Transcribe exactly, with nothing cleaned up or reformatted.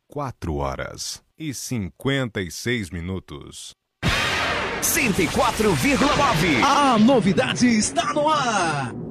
quatro horas e cinquenta e seis minutos. cento e quatro vírgula nove. A novidade está no ar.